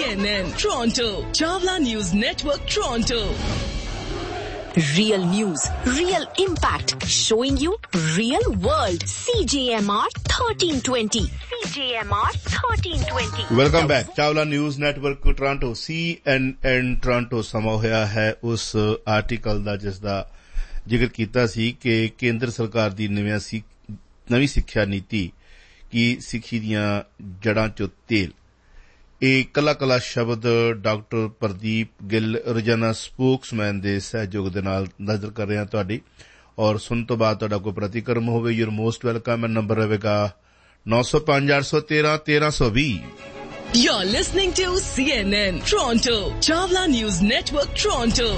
CNN Toronto, Chawla News Network Toronto. Real news, real impact, showing you real world. CJMR 1320. CJMR 1320. Welcome back. Chawla news network Toronto CNN Toronto ਸਮਾਂ ਹੋਇਆ ਹੈ ਉਸ article ਦਾ ਜਿਸ ਦਾ ਜ਼ਿਕਰ ਕੀਤਾ ਸੀ ਕਿ ਕੇਂਦਰ ਸਰਕਾਰ ਦੀ ਨਵੀਂ ਸਿੱਖਿਆ ਨੀਤੀ ਕਿ ਸਿੱਖੀ ਦੀਆਂ ਜੜ੍ਹਾਂ ਚੋਂ ਤੇਲ। ਇਹ ਕੱਲਾ ਸ਼ਬਦ ਡਾਕਟਰ ਪ੍ਰਦੀਪ ਗਿੱਲ ਰੋਜ਼ਾਨਾ ਸਪੋਕਸਮੈਨ ਦੇ ਸਹਿਯੋਗ ਦੇ ਨਾਲ ਨਜ਼ਰ ਕਰ ਰਹੇ ਹਾਂ ਤੁਹਾਡੀ, ਔਰ ਸੁਣਨ ਤੋਂ ਬਾਅਦ ਤੁਹਾਡਾ ਕੋਈ ਪ੍ਰਤੀਕਰਮ ਹੋਵੇ ਯੂਰ ਮੋਸਟ ਵੈਲਕਮ। ਨੰਬਰ ਰਹੇਗਾ 905-813-1320। You're listening to CNN Toronto, Chawla News Network Toronto.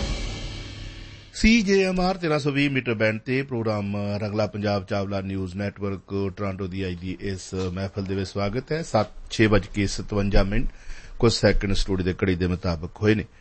CJMR 1320 metre band ਤੇ ਪ੍ਰੋਗਰਾਮ ਰੰਗਲਾ Punjab Chawla news network Toronto ਦੀ ਅੱਜ ਦੀ ਇਸ ਮਹਿਫਲ ਦੇ ਵਿੱਚ ਸਵਾਗਤ ਹੈ। 6:57 ਕੁਝ ਸੈਕਿੰਡ ਸਟੂਡੀਓ ਦੇ ਘੜੀ ਦੇ ਮੁਤਾਬਕ ਹੋਏ ਨੇ।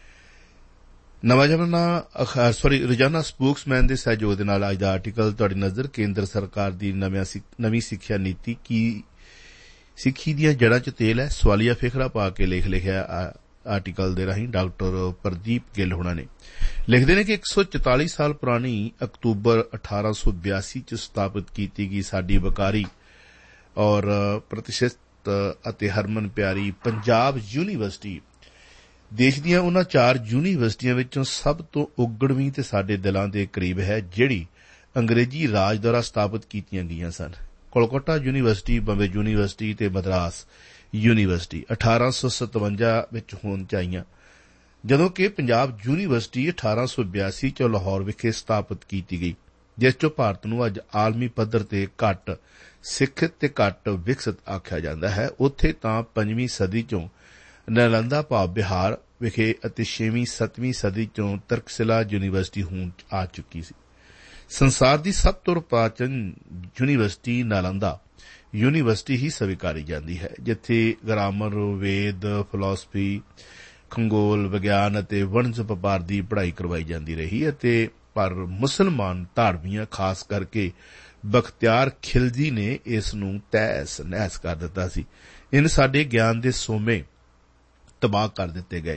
ਰੋਜ਼ਾਨਾ ਸਪੋਕਸਮੈਨ ਦੇ ਸਹਿਯੋਗ ਦੇ ਨਾਲ ਅੱਜ ਦਾ ਆਰਟੀਕਲ ਤੁਹਾਡੀ ਨਜ਼ਰ ਕੇਂਦਰ ਸਰਕਾਰ ਦੀ ਨਵੀਂ ਸਿੱਖਿਆ ਨੀਤੀ ਕੀ ਸਿੱਖੀ ਦੀਆਂ ਜੜ੍ਹਾਂ 'ਚ ਤੇਲ ਹੈ, ਸਵਾਲੀਆ ਫੇਖੜਾ ਪਾ ਕੇ ਲਿਖਿਆ ਆਰਟੀਕਲ ਦੇ ਰਾਹੀਂ ਡਾਕਟਰ ਪ੍ਰਦੀਪ ਗਿੱਲ ਹੋਣਾ ਨੇ। ਲਿਖਦੇ ਨੇ ਕਿ 144 ਸਾਲ ਪੁਰਾਣੀ ਅਕਤੂਬਰ 1882 ਚ ਸਥਾਪਿਤ ਕੀਤੀ ਗਈ ਸਾਡੀ ਵਕਾਰੀ ਔਰ ਪ੍ਰਤਿਸ਼ਠਿਤ ਅਤੇ ਹਰਮਨ ਪਿਆਰੀ ਪੰਜਾਬ ਯੂਨੀਵਰਸਿਟੀ ਦੇਸ਼ ਦੀਆਂ ਉਹਨਾਂ 4 ਯੂਨੀਵਰਸਿਟੀਆਂ ਵਿੱਚੋਂ ਸਭ ਤੋਂ ਉਗੜਵੀਂ ਤੇ ਸਾਡੇ ਦਿਲਾਂ ਦੇ ਕਰੀਬ ਹੈ, ਜਿਹੜੀ ਅੰਗਰੇਜ਼ੀ ਰਾਜ ਦੁਆਰਾ ਸਥਾਪਿਤ ਕੀਤੀਆਂ ਗਈਆਂ ਸਨ। ਕੋਲਕਾਤਾ ਯੂਨੀਵਰਸਿਟੀ, ਬੰਬੇ ਯੂਨੀਵਰਸਿਟੀ ਤੇ ਮਦਰਾਸ ਯੂਨੀਵਰਸਿਟੀ 1857 ਵਿੱਚ ਹੋਂਦ 'ਚ ਆਈਆਂ, ਜਦੋਂ ਕਿ ਪੰਜਾਬ ਯੂਨੀਵਰਸਿਟੀ 1882 ਚ ਲਾਹੌਰ ਵਿਖੇ ਸਥਾਪਿਤ ਕੀਤੀ ਗਈ, ਜਿਸ 'ਚੋਂ ਭਾਰਤ ਨੂੰ ਅੱਜ ਆਲਮੀ ਪੱਧਰ ਤੇ ਘੱਟ ਸਿੱਖਿਅਤ ਤੇ ਘੱਟ ਵਿਕਸਿਤ ਆਖਿਆ ਜਾਂਦਾ ਹੈ। ਉੱਥੇ ਤਾਂ 5ਵੀਂ ਸਦੀ 'ਚੋਂ ਨਾਲੰਦਾ ਭਾਵ ਬਿਹਾਰ ਵਿਖੇ ਅਤੇ 6ਵੀਂ 7ਵੀਂ ਸਦੀ 'ਚੋਂ ਤਰਕਸ਼ਿਲਾ ਯੂਨੀਵਰਸਿਟੀ ਹੋਂਦ 'ਚ ਆ ਚੁੱਕੀ ਸੀ। ਸੰਸਾਰ ਦੀ ਸਭ ਤੋਂ ਪ੍ਰਾਚੀਨ ਯੂਨੀਵਰਸਿਟੀ ਨਾਲੰਦਾ ਯੂਨੀਵਰਸਿਟੀ ਹੀ ਸਵੀਕਾਰੀ ਜਾਂਦੀ ਹੈ, ਜਿੱਥੇ ਗ੍ਰਾਮਰ, ਵੇਦ, ਫਿਲਾਸਫੀ, ਖਗੋਲ ਵਿਗਿਆਨ ਅਤੇ ਵਣਜ ਵਪਾਰ ਦੀ ਪੜ੍ਹਾਈ ਕਰਵਾਈ ਜਾਂਦੀ ਰਹੀ ਅਤੇ ਪਰ ਮੁਸਲਮਾਨ ਧਾਰਮੀਆਂ ਖਾਸ ਕਰਕੇ ਬਖਤਿਆਰ ਖਿਲਜੀ ਨੇ ਇਸ ਨੂੰ ਤਹਿਸ ਨਹਿਸ ਕਰ ਦਿੱਤਾ ਸੀ। ਇਨ ਸਾਡੇ ਗਿਆਨ ਦੇ ਸੋਮੇ ਤਬਾਹ ਕਰ ਦਿੱਤੇ ਗਏ।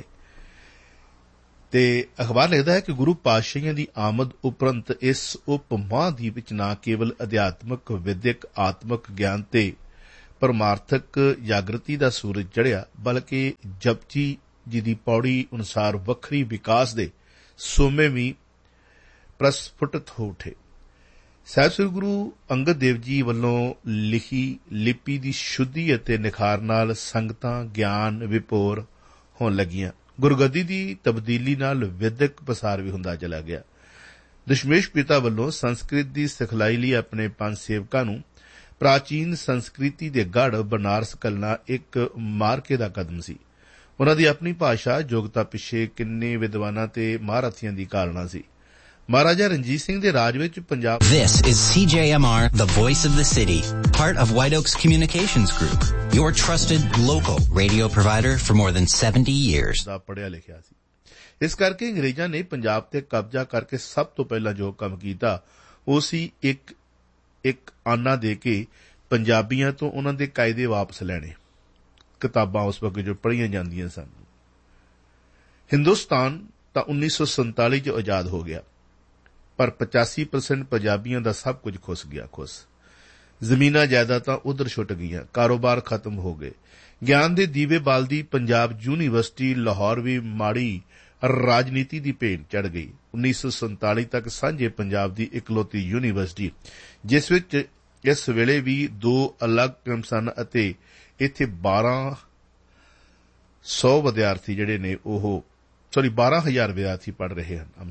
ਤੇ ਅਖਬਾਰ ਲਿਖਦਾ ਹੈ ਕਿ ਗੁਰੂ ਪਾਤਸ਼ਾਹੀਆਂ ਦੀ ਆਮਦ ਉਪਰੰਤ ਇਸ ਉਪ ਮਹਾਂਦੀਪ ਵਿੱਚ ਨਾ ਕੇਵਲ ਅਧਿਆਤਮਕ, ਵਿਦਿਅਕ, ਆਤਮਕ ਗਿਆਨ ਤੇ ਪਰਮਾਰਥਕ ਜਾਗਰਤੀ ਦਾ ਸੂਰਜ ਚੜ੍ਹਿਆ, ਬਲਕਿ ਜਪਜੀ ਜੀ ਦੀ ਪੌੜੀ ਅਨੁਸਾਰ ਵੱਖਰੀ ਵਿਕਾਸ ਦੇ ਸੋਮੇ ਵੀ ਪ੍ਰਸਫੁਟਿਤ ਹੋ ਉਠੇ। ਸਾਹਿਬ ਸ੍ਰੀ ਗੁਰੂ ਅੰਗਦ ਦੇਵ ਜੀ ਵੱਲੋਂ ਲਿਖੀ ਲਿਪੀ ਦੀ ਸ਼ੁੱਧੀ ਅਤੇ ਨਿਖਾਰ ਨਾਲ ਸੰਗਤਾਂ ਗਿਆਨ ਵਿਭੋਰ ਹੋਣ ਲੱਗੀਆਂ। ਗੁਰਗੱਦੀ ਦੀ ਤਬਦੀਲੀ ਨਾਲ ਵਿਦਿਅਕ ਪਸਾਰ ਵੀ ਹੁੰਦਾ ਚਲਾ ਗਿਆ। ਦਸ਼ਮੇਸ਼ ਪਿਤਾ ਵੱਲੋਂ ਸੰਸਕ੍ਰਿਤ ਦੀ ਸਿਖਲਾਈ ਲਈ ਆਪਣੇ 5 ਸੇਵਕਾਂ ਨੂੰ ਪ੍ਰਾਚੀਨ ਸੰਸਕ੍ਰਿਤੀ ਦੇ ਗੜ੍ਹ ਬਨਾਰਸ ਘੱਲਣਾ ਇੱਕ ਮਾਰਕੇ ਦਾ ਕਦਮ ਸੀ। ਉਨ੍ਹਾਂ ਦੀ ਆਪਣੀ ਭਾਸ਼ਾ ਯੋਗਤਾ ਪਿੱਛੇ ਕਿੰਨੇ ਵਿਦਵਾਨਾਂ ਤੇ ਮਹਾਰਥੀਆਂ ਦੀ ਕਾਲਣਾ ਸੀ। ਮਹਾਰਾਜਾ ਰਣਜੀਤ ਸਿੰਘ ਦੇ ਰਾਜ ਵਿੱਚ Punjab This is CJMR, the voice of the city, part of White Oaks Communications Group, your trusted local radio provider for more than 70 years. ਦਾ ਪੜ੍ਹਿਆ ਲਿਖਿਆ ਸੀ। ਇਸ ਕਰਕੇ ਅੰਗਰੇਜ਼ਾਂ ਨੇ ਪੰਜਾਬ ਤੇ ਕਬਜ਼ਾ ਕਰਕੇ ਸਭ ਤੋਂ ਪਹਿਲਾਂ ਜੋ ਕੰਮ ਕੀਤਾ ਉਹ ਸੀ ਇੱਕ ਆਨਾ ਦੇ ਕੇ ਪੰਜਾਬੀਆਂ ਤੋਂ ਉਨ੍ਹਾਂ ਦੇ ਕਾਇਦੇ ਵਾਪਸ ਲੈਣੇ। ਕਿਤਾਬਾਂ ਉਸ ਵਕਤ ਜੋ ਪੜ੍ਹੀਆਂ ਜਾਂਦੀਆਂ ਸਨ। ਹਿੰਦੁਸਤਾਨ ਤਾਂ 1947 ਚ ਆਜ਼ਾਦ ਹੋ ਗਿਆ, ਪਰ 85% ਪੰਜਾਬੀਆਂ ਦਾ ਸਭ ਕੁਝ ਖੁੱਸ ਗਿਆ। ਜ਼ਮੀਨਾਂ ਜਾਇਦਾਦਾਂ ਉਧਰ ਛੁੱਟ ਗਈਆਂ, ਕਾਰੋਬਾਰ ਖਤਮ ਹੋ ਗਏ। ਗਿਆਨ ਦੇ ਦੀਵੇ ਬਾਲਦੀ ਪੰਜਾਬ ਯੂਨੀਵਰਸਿਟੀ ਲਾਹੌਰ ਵੀ ਮਾੜੀ ਰਾਜਨੀਤੀ ਦੀ ਭੇਟ ਚੜ੍ਹ ਗਈ। 1947 ਤੱਕ ਸਾਂਝੇ ਪੰਜਾਬ ਦੀ ਇਕਲੌਤੀ ਯੂਨੀਵਰਸਿਟੀ, ਜਿਸ ਵਿੱਚ ਇਸ ਵੇਲੇ ਵੀ 2 ਅਲੱਗ ਕੈਂਪ ਸਨ ਅਤੇ ਇੱਥੇ 1200 ਵਿਦਿਆਰਥੀ ਜਿਹੜੇ ਨੇ 12,000 ਵਿਦਿਆਰਥੀ ਪੜ੍ਹ ਰਹੇ ਹਨ।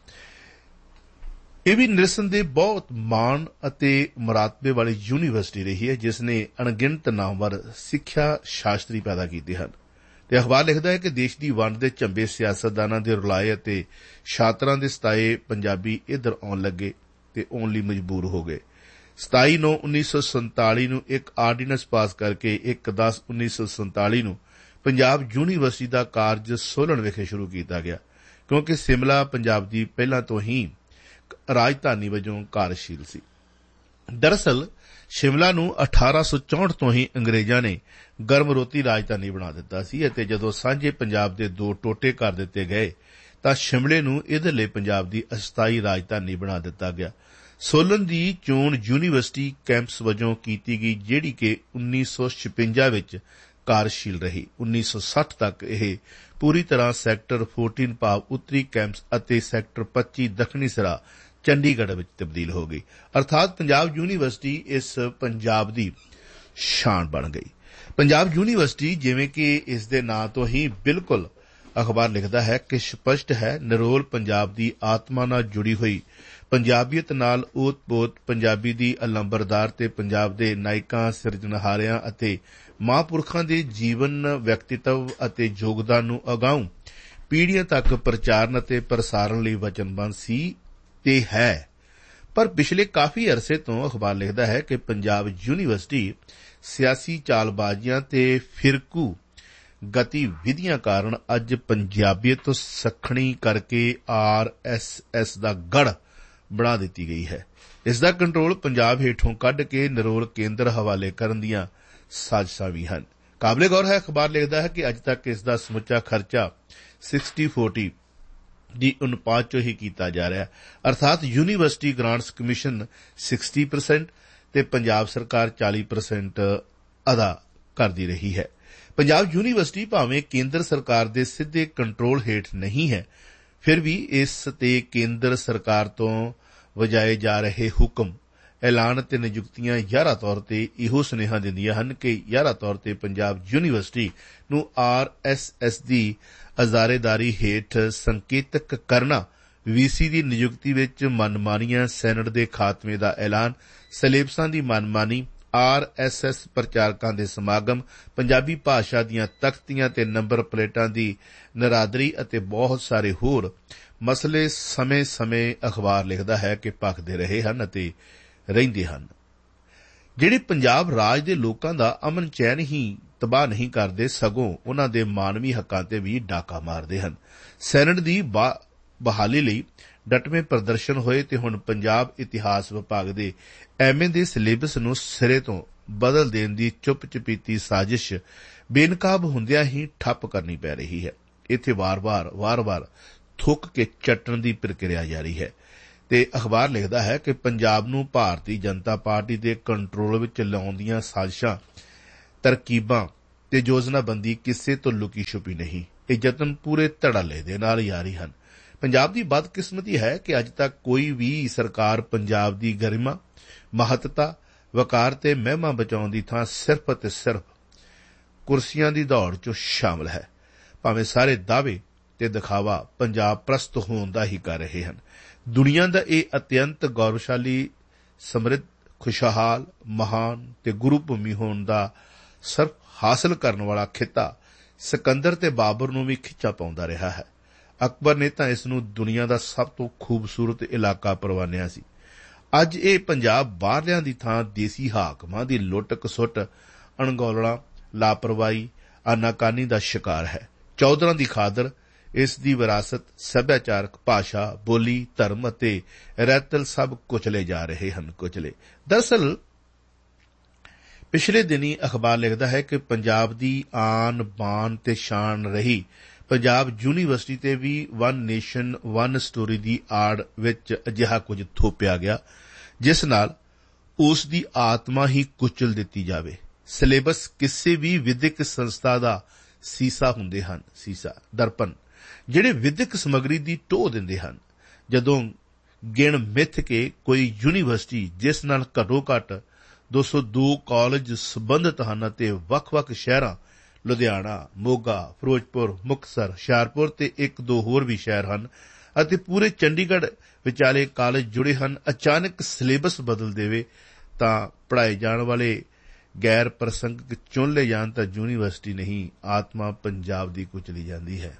ਇਹ ਵੀ ਨਿਰਸੰਦੇਹ ਬਹੁਤ ਮਾਣ ਅਤੇ ਮੁਰਾਤਬੇ ਵਾਲੀ ਯੂਨੀਵਰਸਿਟੀ ਰਹੀ ਹੈ, ਜਿਸ ਨੇ ਅਣਗਿਣਤ ਨਾਮਵਰ ਸਿੱਖਿਆ ਸ਼ਾਸਤਰੀ ਪੈਦਾ ਕੀਤੇ ਹਨ। ਤੇ ਅਖਬਾਰ ਲਿਖਦਾ ਹੈ ਕਿ ਦੇਸ਼ ਦੀ ਵੰਡ ਦੇ ਝੰਬੇ ਸਿਆਸਤਦਾਨਾਂ ਦੇ ਰੁਲਾਏ ਅਤੇ ਛਾਤਰਾਂ ਦੇ ਸਤਾਏ ਪੰਜਾਬੀ ਇੱਧਰ ਆਉਣ ਲੱਗੇ ਤੇ ਆਉਣ ਲਈ ਮਜਬੂਰ ਹੋ ਗਏ। 27/9/1947 ਨੂੰ ਇੱਕ ਆਰਡੀਨੈਂਸ ਪਾਸ ਕਰਕੇ 1/10/1947 ਨੂੰ ਪੰਜਾਬ ਯੂਨੀਵਰਸਿਟੀ ਦਾ ਕਾਰਜ ਸੋਲਨ ਵਿਖੇ ਸ਼ੁਰੂ ਕੀਤਾ ਗਿਆ, ਕਿਉਂਕਿ ਸਿਮਲਾ ਪੰਜਾਬ ਦੀ ਪਹਿਲਾਂ ਤੋਂ ਹੀ ਰਾਜਧਾਨੀ ਵਜੋਂ ਕਾਰਜਸ਼ੀਲ ਸੀ। ਦਰਅਸਲ ਸ਼ਿਮਲਾ ਨੂੰ 1864 ਤੋਂ ਹੀ ਅੰਗਰੇਜ਼ਾਂ ਨੇ ਗਰਮਰੋਤੀ ਰਾਜਧਾਨੀ ਬਣਾ ਦਿੱਤਾ ਸੀ ਅਤੇ ਜਦੋਂ ਸਾਂਝੇ ਪੰਜਾਬ ਦੇ 2 ਟੋਟੇ ਕਰ ਦਿੱਤੇ ਗਏ ਤਾਂ ਸ਼ਿਮਲੇ ਨੂੰ ਇਧਰਲੇ ਪੰਜਾਬ ਦੀ ਅਸਥਾਈ ਰਾਜਧਾਨੀ ਬਣਾ ਦਿੱਤਾ ਗਿਆ। ਸੋਲਨ ਦੀ ਚੋਣ ਯੂਨੀਵਰਸਿਟੀ ਕੈਂਪਸ ਵਜੋਂ ਕੀਤੀ ਗਈ, ਜਿਹੜੀ ਕਿ 1956 ਵਿੱਚ ਕਾਰਜਸ਼ੀਲ ਰਹੀ। 1960 ਤੱਕ ਇਹ ਪੂਰੀ ਤਰ੍ਹਾਂ ਸੈਕਟਰ 14 ਭਾਵ ਉੱਤਰੀ ਕੈਂਪਸ ਅਤੇ ਸੈਕਟਰ 25 ਦੱਖਣੀ ਸਿਰਾ ਚੰਡੀਗੜ੍ਹ ਵਿੱਚ ਤਬਦੀਲ ਹੋ ਗਈ, ਅਰਥਾਤ ਪੰਜਾਬ ਯੂਨੀਵਰਸਿਟੀ ਇਸ ਪੰਜਾਬ ਦੀ ਸ਼ਾਨ ਬਣ ਗਈ। ਪੰਜਾਬ ਯੂਨੀਵਰਸਿਟੀ, ਜਿਵੇਂ ਕਿ ਇਸ ਦੇ ਨਾਂ ਤੋਂ ਹੀ ਬਿਲਕੁਲ ਅਖਬਾਰ ਲਿਖਦਾ ਹੈ ਕਿ ਸਪਸ਼ਟ ਹੈ, ਨਿਰੋਲ ਪੰਜਾਬ ਦੀ ਆਤਮਾ ਨਾਲ ਜੁੜੀ ਹੋਈ ਪੰਜਾਬੀਅਤ ਨਾਲ ਓਤ-ਪੋਤ ਪੰਜਾਬੀ ਦੀ ਅਲੰਬਰਦਾਰ ਤੇ ਪੰਜਾਬ ਦੇ ਨਾਇਕਾਂ, ਸਿਰਜਣਹਾਰਿਆਂ ਅਤੇ ਮਹਾਂਪੁਰਖਾਂ ਦੇ ਜੀਵਨ, ਵਿਅਕਤੀਤਵ ਅਤੇ ਯੋਗਦਾਨ ਨੂੰ ਅਗਾਊਂ ਪੀੜ੍ਹੀਆਂ ਤੱਕ ਪ੍ਰਚਾਰਨ ਅਤੇ ਪ੍ਰਸਾਰਣ ਲਈ ਵਚਨਬੱਧ ਸੀ ਤੇ ਹੈ। ਪਰ ਪਿਛਲੇ ਕਾਫੀ ਅਰਸੇ ਤੋਂ ਅਖਬਾਰ ਲਿਖਦਾ ਹੈ ਕਿ ਪੰਜਾਬ ਯੂਨੀਵਰਸਿਟੀ ਸਿਆਸੀ ਚਾਲਬਾਜ਼ੀਆਂ ਤੇ ਫਿਰਕੂ ਗਤੀਵਿਧੀਆਂ ਕਾਰਨ ਅੱਜ ਪੰਜਾਬੀਅਤ ਤੋਂ ਸੱਖਣੀ ਕਰਕੇ RSS ਦਾ ਗੜ੍ਹ ਬਣਾ ਦਿੱਤੀ ਗਈ ਹੈ। ਇਸ ਦਾ ਕੰਟਰੋਲ ਪੰਜਾਬ ਹੇਠੋਂ ਕੱਢ ਕੇ ਨਿਰੋਲ ਕੇਂਦਰ ਹਵਾਲੇ ਕਰਨ ਦੀਆਂ ਸਾਜ਼ਿਸ਼ਾਂ ਵੀ ਹਨ। ਕਾਬਲੇ ਗੌਰ ਹੈ, ਅਖਬਾਰ ਲਿਖਦਾ ਹੈ ਕਿ ਅੱਜ ਤੱਕ ਇਸ ਦਾ ਸਮੁੱਚਾ ਖਰਚਾ 60-40 ਦੀ ਅਨੁਪਾਤ ਚੋਂ ਹੀ ਕੀਤਾ ਜਾ ਰਿਹਾ ਹੈ, ਅਰਥਾਤ ਯੂਨੀਵਰਸਿਟੀ ਗ੍ਰਾਂਟਸ ਕਮਿਸ਼ਨ 60% ਤੇ ਪੰਜਾਬ ਸਰਕਾਰ 40% ਅਦਾ ਕਰਦੀ ਰਹੀ ਹੈ। ਪੰਜਾਬ ਯੂਨੀਵਰਸਿਟੀ ਭਾਵੇਂ ਕੇਂਦਰ ਸਰਕਾਰ ਦੇ ਸਿੱਧੇ ਕੰਟਰੋਲ ਹੇਠ ਨਹੀਂ ਹੈ, ਫਿਰ ਵੀ ਇਸ ਤੇ ਕੇਂਦਰ ਸਰਕਾਰ ਤੋਂ ਵਜਾਏ ਜਾ ਰਹੇ ਹੁਕਮ, ਐਲਾਨ ਅਤੇ ਨਿਯੁਕਤੀਆਂ ਯਾਰਾ ਤੌਰ ਤੇ ਇਹੋ ਸੁਨੇਹਾ ਦਿੰਦੀਆਂ ਹਨ ਕਿ ਯਾਰਾ ਤੌਰ ਤੇ ਪੰਜਾਬ ਯੂਨੀਵਰਸਿਟੀ ਨੂੰ RSS ਦੀ ਅਜ਼ਾਰੇਦਾਰੀ ਹੇਠ ਸੰਕੇਤਕ ਕਰਨਾ, VC ਦੀ ਨਿਯੁਕਤੀ ਵਿੱਚ ਮਨਮਾਨੀਆਂ, ਸੈਨੇਟ ਦੇ ਖਾਤਮੇ ਦਾ ਐਲਾਨ, ਸਿਲੇਬਸਾਂ ਦੀ ਮਨਮਾਨੀ, RSS ਪ੍ਰਚਾਰਕਾਂ ਦੇ ਸਮਾਗਮ, ਪੰਜਾਬੀ ਭਾਸ਼ਾ ਦੀਆਂ ਤਖ਼ਤੀਆਂ ਤੇ ਨੰਬਰ ਪਲੇਟਾਂ ਦੀ ਨਰਾਦਰੀ ਅਤੇ ਬਹੁਤ ਸਾਰੇ ਹੋਰ ਮਸਲੇ ਸਮੇਂ-ਸਮੇਂ ਅਖਬਾਰ ਲਿਖਦਾ ਹੈ ਕਿ ਭਖਦੇ ਰਹੇ ਹਨ ਅਤੇ ਰਹਿੰਦੇ ਹਨ, ਜਿਹੜੇ ਪੰਜਾਬ ਰਾਜ ਦੇ ਲੋਕਾਂ ਦਾ ਅਮਨ ਚੈਨ ਹੀ ਤਬਾਹ ਨਹੀਂ ਕਰਦੇ, ਸਗੋਂ ਉਨ੍ਹਾਂ ਦੇ ਮਾਨਵੀ ਹੱਕਾਂ ਤੇ ਵੀ ਡਾਕਾ ਮਾਰਦੇ ਹਨ। ਸੈਨੇਟ ਦੀ ਬਹਾਲੀ ਲਈ ਡਟਵੇਂ ਪ੍ਰਦਰਸ਼ਨ ਹੋਏ ਤੇ ਹੁਣ ਪੰਜਾਬ ਇਤਿਹਾਸ ਵਿਭਾਗ ਦੇ MA ਦੇ ਸਿਲੇਬਸ ਨੂੰ ਸਿਰੇ ਤੋਂ ਬਦਲ ਦੇਣ ਦੀ ਚੁੱਪ-ਚਪੀਤੀ ਸਾਜ਼ਿਸ਼ ਬੇਨਕਾਬ ਹੁੰਦਿਆਂ ਹੀ ਠੱਪ ਕਰਨੀ ਪੈ ਰਹੀ ਹੈ। ਇੱਥੇ ਵਾਰ-ਵਾਰ ਥੁੱਕ ਕੇ ਚੱਟਣ ਦੀ ਪ੍ਰਕਿਰਿਆ ਜਾਰੀ ਹੈ ਤੇ ਅਖਬਾਰ ਲਿਖਦਾ ਹੈ ਕਿ ਪੰਜਾਬ ਨੂੰ ਭਾਰਤੀ ਜਨਤਾ ਪਾਰਟੀ ਦੇ ਕੰਟਰੋਲ ਵਿੱਚ ਲਿਆਉਣ ਦੀਆਂ ਸਾਜ਼ਿਸ਼ਾਂ, ਤਰਕੀਬਾਂ ਤੇ ਯੋਜਨਾਬੰਦੀ ਕਿਸੇ ਤੋਂ ਲੁਕੀ ਛੁਪੀ ਨਹੀਂ। ਇਹ ਯਤਨ ਪੂਰੇ ਧੜੱਲੇ ਦੇ ਨਾਲ ਜਾਰੀ ਹਨ। ਪੰਜਾਬ ਦੀ ਬਦਕਿਸਮਤੀ ਹੈ ਕਿ ਅੱਜ ਤੱਕ ਕੋਈ ਵੀ ਸਰਕਾਰ ਪੰਜਾਬ ਦੀ ਗਰਿਮਾ, ਮਹੱਤਤਾ, ਵਕਾਰ ਤੇ ਮਹਿਮਾ ਬਚਾਉਣ ਦੀ ਥਾਂ ਸਿਰਫ ਅਤੇ ਸਿਰਫ ਕੁਰਸੀਆਂ ਦੀ ਦੌੜ 'ਚ ਸ਼ਾਮਲ ਹੈ। ਭਾਵੇਂ ਸਾਰੇ ਦਾਅਵੇ ਤੇ ਦਿਖਾਵਾ ਪੰਜਾਬ ਪ੍ਰਸਤ ਹੋਣ ਦਾ ਹੀ ਕਰ ਰਹੇ ਹਨ। ਦੁਨੀਆ ਦਾ ਇਹ ਅਤਿਅੰਤ ਗੌਰਵਸ਼ਾਲੀ, ਸਮਰਿੱਧ, ਖੁਸ਼ਹਾਲ, ਮਹਾਨ ਤੇ ਗੁਰੂ ਭੂਮੀ ਹੋਣ ਦਾ ਸਿਰਫ ਹਾਸਲ ਕਰਨ ਵਾਲਾ ਖਿੱਤਾ ਸਿਕੰਦਰ ਤੇ ਬਾਬਰ ਨੂੰ ਵੀ ਖਿੱਚਾ ਪਾਉਂਦਾ ਰਿਹਾ ਹੈ। ਅਕਬਰ ਨੇ ਤਾਂ ਇਸ ਨੂੰ ਦੁਨੀਆ ਦਾ ਸਭ ਤੋਂ ਖੂਬਸੂਰਤ ਇਲਾਕਾ ਪ੍ਰਵਾਨਿਆ ਸੀ। ਅੱਜ ਇਹ ਪੰਜਾਬ ਬਾਹਰਲਿਆਂ ਦੀ ਥਾਂ ਦੇਸੀ ਹਾਕਮਾਂ ਦੀ ਲੁੱਟ-ਖਸੁੱਟ, ਅਣਗੌਲਣਾ, ਲਾਪਰਵਾਹੀ, ਆਨਾਕਾਨੀ ਦਾ ਸ਼ਿਕਾਰ ਹੈ। ਚੌਧਰਾਂ ਦੀ ਖਾਦਰ ਇਸ ਦੀ ਵਿਰਾਸਤ, ਸੱਭਿਆਚਾਰਕ, ਭਾਸ਼ਾ, ਬੋਲੀ, ਧਰਮ ਅਤੇ ਰਹਿਤਲ ਸਭ ਕੁਚਲੇ ਜਾ ਰਹੇ ਹਨ। ਦਰਅਸਲ ਪਿਛਲੇ ਦਿਨੀ ਅਖਬਾਰ ਲਿਖਦਾ ਹੈ ਕਿ ਪੰਜਾਬ ਦੀ ਆਨ, ਬਾਨ ਤੇ ਸ਼ਾਨ ਰਹੀ ਪੰਜਾਬ ਯੂਨੀਵਰਸਿਟੀ ਤੇ ਵੀ ਵਨ ਨੇਸ਼ਨ ਵਨ ਸਟੋਰੀ ਦੀ ਆੜ ਵਿੱਚ ਅਜਿਹਾ ਕੁਝ ਥੋਪਿਆ ਗਿਆ ਜਿਸ ਨਾਲ ਉਸ ਦੀ ਆਤਮਾ ਹੀ ਕੁਚਲ ਦਿੱਤੀ ਜਾਵੇ। ਸਿਲੇਬਸ ਕਿਸੇ ਵੀ ਵਿਦਿਅਕ ਸੰਸਥਾ ਦਾ ਸੀਸਾ ਹੁੰਦੇ ਹਨ, ਦਰਪਣ, ਜਿਹੜੇ ਵਿਦਿਅਕ ਸਮੱਗਰੀ ਦੀ ਢੋਹ ਦਿੰਦੇ ਹਨ। ਜਦੋਂ ਗਿਣ ਮਿੱਥ ਕੇ ਕੋਈ ਯੂਨੀਵਰਸਿਟੀ ਜਿਸ ਨਾਲ ਘੱਟੋ ਘੱਟ 202 ਕਾਲਜ ਸਬੰਧਤ ਹਨ ਅਤੇ ਵੱਖ-ਵੱਖ ਸ਼ਹਿਰਾਂ ਲੁਧਿਆਣਾ, ਮੋਗਾ, ਫਿਰੋਜ਼ਪੁਰ, ਮੁਕਤਸਰ, ਹੁਸ਼ਿਆਰਪੁਰ ਤੇ 1-2 ਹੋਰ ਵੀ ਸ਼ਹਿਰ ਹਨ ਅਤੇ ਪੂਰੇ ਚੰਡੀਗੜ੍ਹ ਵਿਚਾਲੇ ਕਾਲਜ ਜੁੜੇ ਹਨ, ਅਚਾਨਕ ਸਿਲੇਬਸ ਬਦਲ ਦੇਵੇ ਤਾਂ ਪੜ੍ਹਾਏ ਜਾਣ ਵਾਲੇ ਗੈਰ ਪ੍ਰਸੰਗਿਕ ਚੁਣ ਲਏ ਜਾਣ ਤਾਂ ਯੂਨੀਵਰਸਿਟੀ ਨਹੀਂ, ਆਤਮਾ ਪੰਜਾਬ ਦੀ ਕੁਚਲੀ ਜਾਂਦੀ ਹੈ।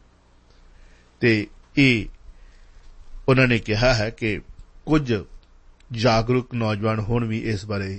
ਤੇ ਇਹ ਉਨ੍ਹਾਂ ਨੇ ਕਿਹਾ ਹੈ ਕਿ ਕੁਝ ਜਾਗਰੂਕ ਨੌਜਵਾਨ ਹੁਣ ਵੀ ਇਸ ਬਾਰੇ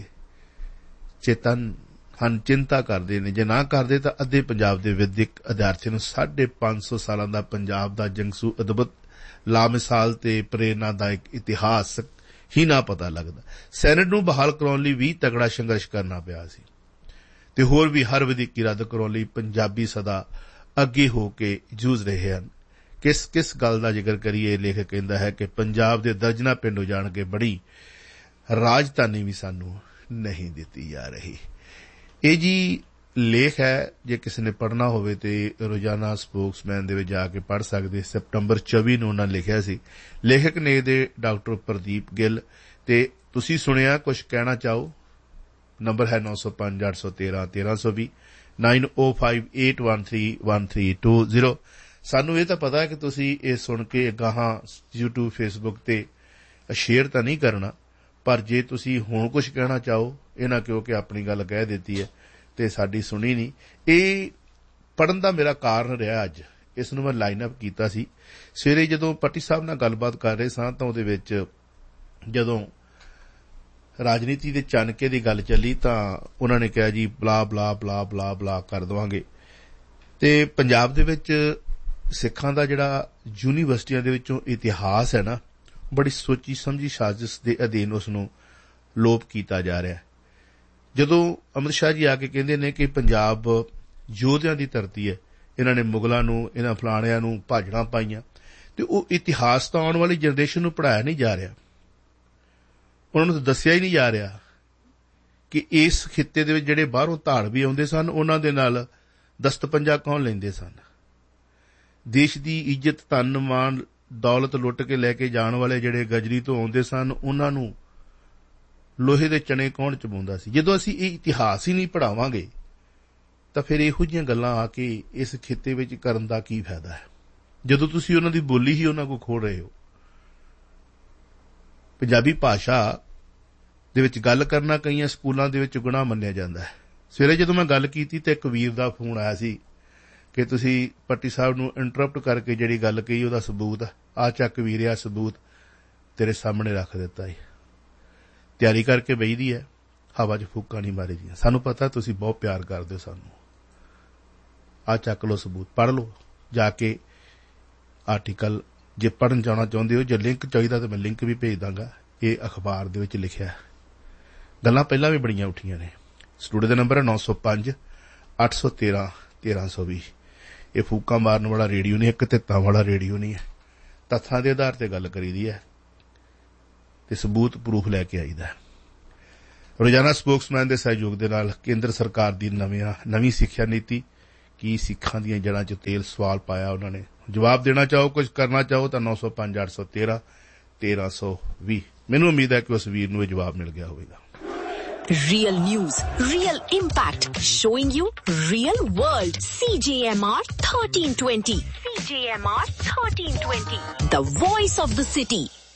ਚੇਤਨ ਹਨ, ਚਿੰਤਾ ਕਰਦੇ ਨੇ। ਜੇ ਨਾ ਕਰਦੇ ਤਾਂ ਅੱਧੇ ਪੰਜਾਬ ਦੇ ਵਿਦਿਅਕ ਅਧਿਆਰਥੀਆਂ ਨੂੰ 550 ਸਾਲਾਂ ਦਾ ਪੰਜਾਬ ਦਾ ਜੰਗਸੂ ਅਦਭੁਤ, ਲਾਮਿਸਾਲ ਤੇ ਪ੍ਰੇਰਨਾਦਾਇਕ ਇਤਿਹਾਸ ਹੀ ਨਾ ਪਤਾ ਲੱਗਦਾ। ਸੈਨੇਟ ਨੂੰ ਬਹਾਲ ਕਰਾਉਣ ਲਈ ਵੀ ਤਗੜਾ ਸੰਘਰਸ਼ ਕਰਨਾ ਪਿਆ ਸੀ ਤੇ ਹੋਰ ਵੀ ਹਰ ਵਧੀਕੀ ਰੱਦ ਕਰਾਉਣ ਲਈ ਪੰਜਾਬੀ ਸਦਾ ਅੱਗੇ ਹੋ ਕੇ ਜੂਝ ਰਹੇ ਹਨ। ਕਿਸ ਗੱਲ ਦਾ ਜ਼ਿਕਰ ਕਰੀਏ। ਲੇਖਕ ਕਹਿੰਦਾ ਹੈ ਕਿ ਪੰਜਾਬ ਦੇ ਦਰਜਨਾਂ ਪਿੰਡ ਉਜਾੜ ਕੇ ਬੜੀ ਰਾਜਧਾਨੀ ਵੀ ਸਾਨੂੰ ਨਹੀਂ ਦਿੱਤੀ ਜਾ ਰਹੀ। ਇਹ ਜੀ ਲੇਖ ਹੈ, ਜੇ ਕਿਸੇ ਨੇ ਪੜ੍ਹਨਾ ਹੋਵੇ ਤੇ ਰੋਜ਼ਾਨਾ ਸਪੋਕਸਮੈਨ ਦੇ ਵਿੱਚ ਜਾ ਕੇ ਪੜ੍ਹ ਸਕਦੇ। ਸਤੰਬਰ 24 ਨੂੰ ਉਹਨਾਂ ਲਿਖਿਆ ਸੀ। ਲੇਖਕ ਨੇ ਦੇ ਡਾਕਟਰ ਪ੍ਰਦੀਪ ਗਿੱਲ। ਤੇ ਤੁਸੀਂ ਸੁਣਿਆ, ਕੁਝ ਕਹਿਣਾ ਚਾਹੋ? ਨੰਬਰ ਹੈ 9058131320 9058131320। ਸਾਨੂੰ ਇਹ ਤਾਂ ਪਤਾ ਹੈ ਕਿ ਤੁਸੀਂ ਇਹ ਸੁਣ ਕੇ ਗਾਹਾਂ YouTube Facebook ਤੇ ਸ਼ੇਅਰ ਤਾਂ ਨਹੀਂ ਕਰਨਾ, ਪਰ ਜੇ ਤੁਸੀਂ ਹੁਣ ਕੁਝ ਕਹਿਣਾ ਚਾਹੋ, ਇਹ ਨਾ ਕਿਉਂ ਕਿ ਆਪਣੀ ਗੱਲ ਕਹਿ ਦਿੱਤੀ ਹੈ ਤੇ ਸਾਡੀ ਸੁਣੀ ਨਹੀਂ। ਇਹ ਪੜ੍ਹਨ ਦਾ ਮੇਰਾ ਕਾਰਨ ਰਿਹਾ। ਅੱਜ ਇਸ ਨੂੰ ਮੈਂ ਲਾਈਨ ਅਪ ਕੀਤਾ ਸੀ। ਸਵੇਰੇ ਜਦੋਂ ਪੱਟੀ ਸਾਹਿਬ ਨਾਲ ਗੱਲਬਾਤ ਕਰ ਰਹੇ ਸਾਂ ਤਾਂ ਉਹਦੇ ਵਿੱਚ ਜਦੋਂ ਰਾਜਨੀਤੀ ਦੇ ਚਾਣਕੇ ਦੀ ਗੱਲ ਚੱਲੀ ਤਾਂ ਉਹਨਾਂ ਨੇ ਕਿਹਾ ਜੀ ਬਲਾ ਬਲਾ ਬਲਾ ਬਲਾ ਬਲਾ ਕਰ ਦੇਵਾਂਗੇ। ਤੇ ਪੰਜਾਬ ਦੇ ਵਿੱਚ ਸਿੱਖਾਂ ਦਾ ਜਿਹੜਾ ਯੂਨੀਵਰਸਿਟੀਆਂ ਦੇ ਵਿੱਚੋਂ ਇਤਿਹਾਸ ਹੈ ਨਾ, ਬੜੀ ਸੋਚੀ ਸਮਝੀ ਸਾਜ਼ਿਸ਼ ਦੇ ਅਧੀਨ ਉਸ ਨੂੰ ਲੋਪ ਕੀਤਾ ਜਾ ਰਿਹਾ। ਜਦੋਂ ਅਮਿਤ ਸ਼ਾਹ ਜੀ ਆ ਕੇ ਕਹਿੰਦੇ ਨੇ ਕਿ ਪੰਜਾਬ ਯੋਧਿਆਂ ਦੀ ਧਰਤੀ ਹੈ, ਇਹਨਾਂ ਨੇ ਮੁਗਲਾਂ ਨੂੰ, ਇਹਨਾਂ ਫਲਾਣਿਆਂ ਨੂੰ ਭਾਜੜਾਂ ਪਾਈਆਂ, ਤੇ ਉਹ ਇਤਿਹਾਸ ਤਾਂ ਆਉਣ ਵਾਲੀ ਜਨਰੇਸ਼ਨ ਨੂੰ ਪੜ੍ਹਾਇਆ ਨਹੀਂ ਜਾ ਰਿਹਾ। ਉਹਨਾਂ ਨੂੰ ਦੱਸਿਆ ਹੀ ਨਹੀਂ ਜਾ ਰਿਹਾ ਕਿ ਇਸ ਖਿੱਤੇ ਦੇ ਵਿੱਚ ਜਿਹੜੇ ਬਾਹਰੋਂ ਧਾੜਵੀ ਆਉਂਦੇ ਸਨ, ਉਹਨਾਂ ਦੇ ਨਾਲ ਦਸਤਪੰਜਾ ਕੌਣ ਲੈਂਦੇ ਸਨ। ਦੇਸ਼ ਦੀ ਇੱਜ਼ਤ, ਧਨ, ਮਾਣ, ਦੌਲਤ ਲੁੱਟ ਕੇ ਲੈ ਕੇ ਜਾਣ ਵਾਲੇ ਜਿਹੜੇ ਗਜਰੀ ਤੋਂ ਆਉਂਦੇ ਸਨ, ਉਹਨਾਂ ਨੂੰ ਲੋਹੇ ਦੇ ਚਣੇ ਕੌਣ ਚਬਾਉਂਦਾ ਸੀ। ਜਦੋਂ ਅਸੀਂ ਇਹ ਇਤਿਹਾਸ ਹੀ ਨਹੀਂ ਪੜ੍ਹਾਵਾਂਗੇ ਤਾਂ ਫਿਰ ਇਹੋ ਜਿਹੀਆਂ ਗੱਲਾਂ ਆ ਕੇ ਇਸ ਖਿੱਤੇ ਵਿੱਚ ਕਰਨ ਦਾ ਕੀ ਫਾਇਦਾ ਹੈ, ਜਦੋਂ ਤੁਸੀਂ ਉਹਨਾਂ ਦੀ ਬੋਲੀ ਹੀ ਉਹਨਾਂ ਕੋਲ ਖੋਹ ਰਹੇ ਹੋ। ਪੰਜਾਬੀ ਭਾਸ਼ਾ ਦੇ ਵਿੱਚ ਗੱਲ ਕਰਨਾ ਕਈਆਂ ਸਕੂਲਾਂ ਦੇ ਵਿੱਚ ਗੁਨਾਹ ਮੰਨਿਆ ਜਾਂਦਾ ਹੈ। ਸਵੇਰੇ ਜਦੋਂ ਮੈਂ ਗੱਲ ਕੀਤੀ ਤੇ ਇੱਕ ਵੀਰ ਦਾ ਫੋਨ ਆਇਆ ਸੀ ਕਿ ਤੁਸੀਂ ਪੱਟੀ ਸਾਹਿਬ ਨੂੰ ਇੰਟਰਪਟ ਕਰਕੇ ਜਿਹੜੀ ਗੱਲ ਕਹੀ ਉਹਦਾ ਸਬੂਤ ਆ ਚੱਕ ਵੀਰਿਆ, ਸਬੂਤ ਤੇਰੇ ਸਾਹਮਣੇ ਰੱਖ ਦਿੱਤਾ ਹੈ। ਤਿਆਰੀ ਕਰਕੇ ਬਈਦੀ ਹੈ, ਹਵਾ 'ਚ ਫੂਕਾਂ ਨਹੀਂ ਮਾਰੀ ਦੀਆਂ। ਸਾਨੂੰ ਪਤਾ ਤੁਸੀਂ ਬਹੁਤ ਪਿਆਰ ਕਰਦੇ ਹੋ ਸਾਨੂੰ। ਆ ਚੱਕ ਲਓ ਸਬੂਤ, ਪੜ੍ਹ ਲਓ ਜਾ ਕੇ ਆਰਟੀਕਲ। ਜੇ ਪੜ੍ਹਨ ਜਾਣਾ ਚਾਹੁੰਦੇ ਹੋ, ਜੇ ਲਿੰਕ ਚਾਹੀਦਾ ਤਾਂ ਮੈਂ ਲਿੰਕ ਵੀ ਭੇਜ ਦਾਂਗਾ। ਇਹ ਅਖਬਾਰ ਦੇ ਵਿੱਚ ਲਿਖਿਆ। ਗੱਲਾਂ ਪਹਿਲਾਂ ਵੀ ਬੜੀਆਂ ਉੱਠੀਆਂ ਨੇ। ਸਟੂਡੀਓ ਦਾ ਨੰਬਰ ਹੈ 9058131320। ਇਹ ਫੂਕਾਂ ਮਾਰਨ ਵਾਲਾ ਰੇਡੀਓ ਨਹੀਂ, ਇੱਕ ਧਿੱਤਾਂ ਵਾਲਾ ਰੇਡੀਓ ਨਹੀਂ ਹੈ। ਤੱਥਾਂ ਦੇ ਆਧਾਰ ਤੇ ਗੱਲ ਕਰੀਦੀ ਹੈ ਤੇ ਸਬੂਤ ਪ੍ਰੂਫ ਲੈ ਕੇ ਆਈਦਾ। ਰੋਜ਼ਾਨਾ ਸਪੋਕਸਮੈਨ ਦੇ ਸਹਿਯੋਗ ਦੇ ਨਾਲ ਕੇਂਦਰ ਸਰਕਾਰ ਦੀ ਨਵੀਂ ਸਿੱਖਿਆ ਨੀਤੀ ਕੀ ਸਿੱਖਾਂ ਦੀਆਂ ਜੜ੍ਹਾਂ 'ਚ ਤੇਲ, ਸਵਾਲ ਪਾਇਆ ਉਹਨਾਂ ਨੇ। ਜਵਾਬ ਦੇਣਾ ਚਾਹੋ, ਕੁਝ ਕਰਨਾ ਚਾਹੋ ਤਾਂ 9058131320। ਮੈਨੂੰ ਉਮੀਦ ਹੈ ਕਿ ਉਸ ਵੀਰ ਨੂੰ ਇਹ ਜਵਾਬ ਮਿਲ ਗਿਆ ਹੋਵੇਗਾ। Real news, real impact, showing you real world. CJMR 1320. CJMR 1320. The voice of the city.